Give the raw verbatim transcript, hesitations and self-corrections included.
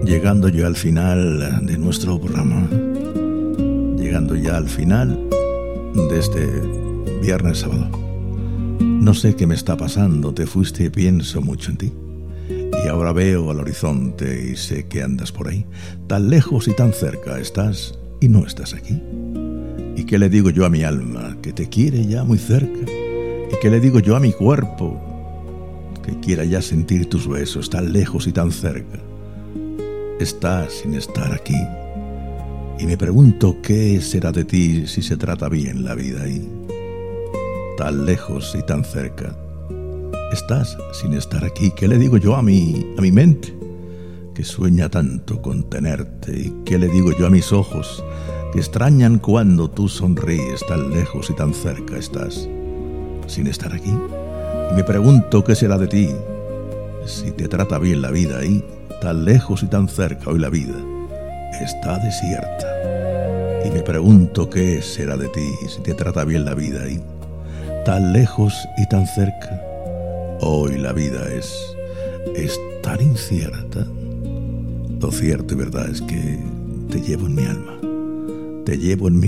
llegando ya al final de nuestro programa, llegando ya al final de este viernes sábado. No sé qué me está pasando, te fuiste y pienso mucho en ti. Y ahora veo al horizonte y sé que andas por ahí. Tan lejos y tan cerca estás y no estás aquí. ¿Y qué le digo yo a mi alma? Que te quiere ya muy cerca. ¿Y qué le digo yo a mi cuerpo? Que quiera ya sentir tus besos tan lejos y tan cerca. Estás sin estar aquí. Y me pregunto qué será de ti si se trata bien la vida ahí. Tan lejos y tan cerca. Estás sin estar aquí. ¿Qué le digo yo a mi, a mi mente? Que sueña tanto con tenerte. ¿Y qué le digo yo a mis ojos? Que extrañan cuando tú sonríes. Tan lejos y tan cerca estás sin estar aquí. Y me pregunto qué será de ti si te trata bien la vida ahí. Tan lejos y tan cerca hoy la vida está desierta. Y me pregunto qué será de ti si te trata bien la vida ahí. Tan lejos y tan cerca hoy la vida es, es tan incierta. Lo cierto y verdad es que te llevo en mi alma, te llevo en mi